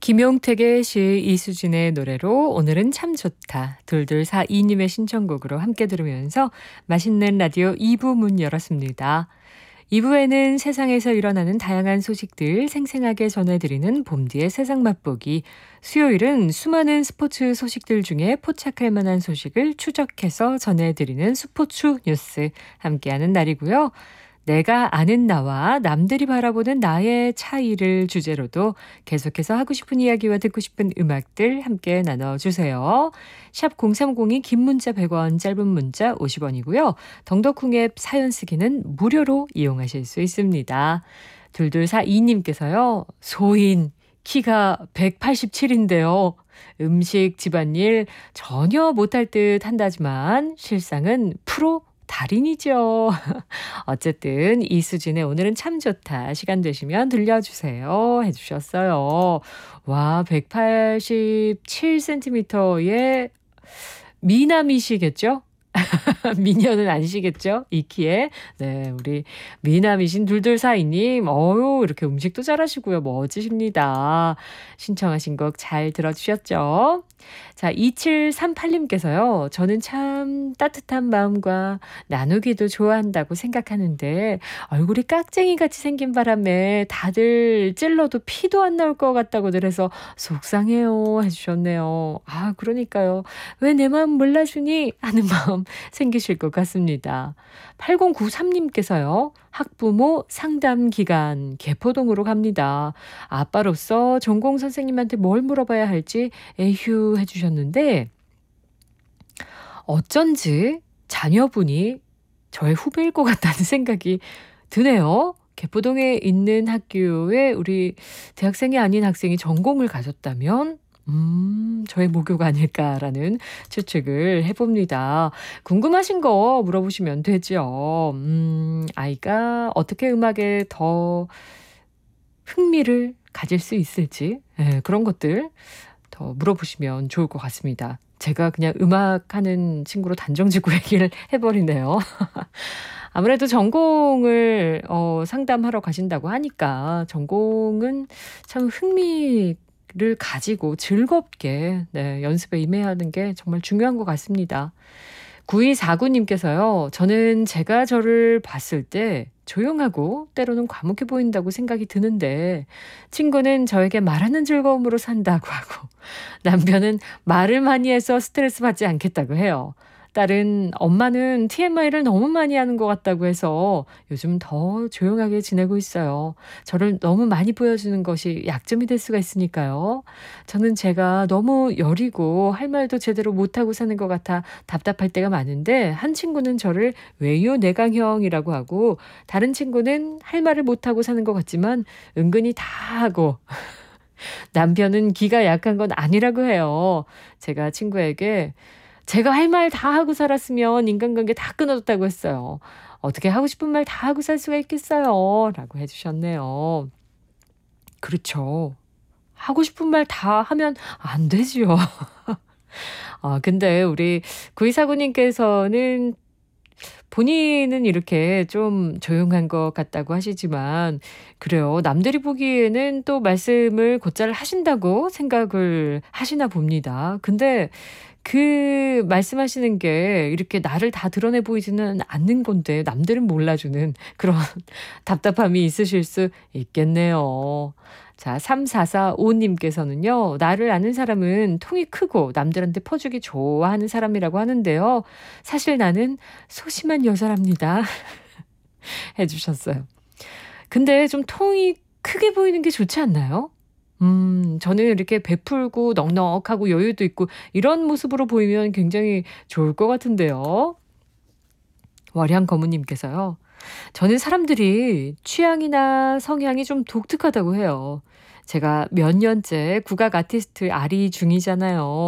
김용택의 시 이수진의 노래로 오늘은 참 좋다. 2242님의 신청곡으로 함께 들으면서 맛있는 라디오 2부 문 열었습니다. 2부에는 세상에서 일어나는 다양한 소식들 생생하게 전해드리는 봄디의 세상 맛보기. 수요일은 수많은 스포츠 소식들 중에 포착할 만한 소식을 추적해서 전해드리는 스포츠 뉴스 함께하는 날이고요. 내가 아는 나와 남들이 바라보는 나의 차이를 주제로도 계속해서 하고 싶은 이야기와 듣고 싶은 음악들 함께 나눠주세요. 샵 0302 긴 문자 100원, 짧은 문자 50원이고요. 덩덕쿵 앱 사연 쓰기는 무료로 이용하실 수 있습니다. 2242님께서요. 소인 키가 187인데요. 음식 집안일 전혀 못할 듯 한다지만 실상은 프로 달인이죠. 어쨌든 이수진의 오늘은 참 좋다. 시간 되시면 들려주세요. 해주셨어요. 와, 187cm의 미남이시겠죠? 미녀는 아니시겠죠? 이 키에. 네, 우리 미남이신 둘둘사이님. 이렇게 음식도 잘하시고요. 멋지십니다. 신청하신 곡 잘 들어주셨죠? 자, 2738님께서요. 저는 참 따뜻한 마음과 나누기도 좋아한다고 생각하는데 얼굴이 깍쟁이같이 생긴 바람에 다들 찔러도 피도 안 나올 것 같다고들 해서 속상해요 해주셨네요. 아, 그러니까요. 왜 내 마음 몰라주니? 하는 마음 생기실 것 같습니다. 8093님께서요. 학부모 상담 기간 개포동으로 갑니다. 아빠로서 전공 선생님한테 뭘 물어봐야 할지 에휴 해주셨는데 어쩐지 자녀분이 저의 후배일 것 같다는 생각이 드네요. 개포동에 있는 학교에 우리 대학생이 아닌 학생이 전공을 가졌다면 저의 모교가 아닐까라는 추측을 해봅니다. 궁금하신 거 물어보시면 되죠. 아이가 어떻게 음악에 더 흥미를 가질 수 있을지 그런 것들 더 물어보시면 좋을 것 같습니다. 제가 그냥 음악하는 친구로 단정짓고 얘기를 해버리네요. 아무래도 전공을 상담하러 가신다고 하니까 전공은 참 흥미를 가지고 즐겁게 연습에 임해야 하는 게 정말 중요한 것 같습니다. 9249님께서요. 저는 제가 저를 봤을 때 조용하고 때로는 과묵해 보인다고 생각이 드는데 친구는 저에게 말하는 즐거움으로 산다고 하고 남편은 말을 많이 해서 스트레스 받지 않겠다고 해요. 딸은 엄마는 TMI를 너무 많이 하는 것 같다고 해서 요즘 더 조용하게 지내고 있어요. 저를 너무 많이 보여주는 것이 약점이 될 수가 있으니까요. 저는 제가 너무 여리고 할 말도 제대로 못하고 사는 것 같아 답답할 때가 많은데 한 친구는 저를 외유내강형이라고 하고 다른 친구는 할 말을 못하고 사는 것 같지만 은근히 다 하고 남편은 기가 약한 건 아니라고 해요. 제가 친구에게 제가 할 말 다 하고 살았으면 인간관계 다 끊어졌다고 했어요. 어떻게 하고 싶은 말 다 하고 살 수가 있겠어요. 라고 해주셨네요. 그렇죠. 하고 싶은 말 다 하면 안 되지요. 근데 우리 9249님께서는 본인은 이렇게 좀 조용한 것 같다고 하시지만 그래요. 남들이 보기에는 또 말씀을 곧잘 하신다고 생각을 하시나 봅니다. 근데 그 말씀하시는 게 이렇게 나를 다 드러내 보이지는 않는 건데 남들은 몰라주는 그런 답답함이 있으실 수 있겠네요. 자, 3445님께서는요. 나를 아는 사람은 통이 크고 남들한테 퍼주기 좋아하는 사람이라고 하는데요. 사실 나는 소심한 여자랍니다. 해주셨어요. 근데 좀 통이 크게 보이는 게 좋지 않나요? 저는 이렇게 베풀고 넉넉하고 여유도 있고 이런 모습으로 보이면 굉장히 좋을 것 같은데요. 월향거무님께서요. 저는 사람들이 취향이나 성향이 좀 독특하다고 해요. 제가 몇 년째 국악 아티스트 아리 중이잖아요.